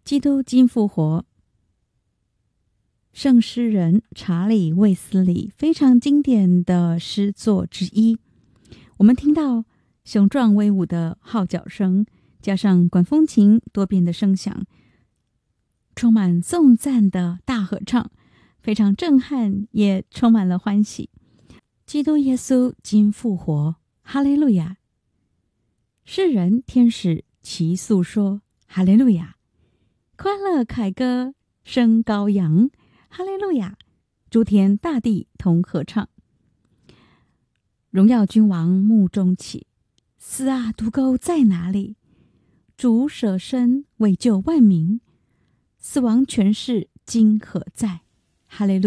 基督经复活，圣诗人查理·卫斯理非常经典的诗作之一。我们听到雄壮威武的号角声，加上管风琴多变的声响，充满颂赞的大合唱，非常震撼，也充满了欢喜。基督耶稣经复活，哈利路亚！世人天使齐诉说，哈利路亚！快乐凯歌声羔羊，哈利路亚！诸天大地同合唱。荣耀君王幕中起，死啊毒钩在哪里？主舍身为救万民，死亡权势今何在？哈利路亚！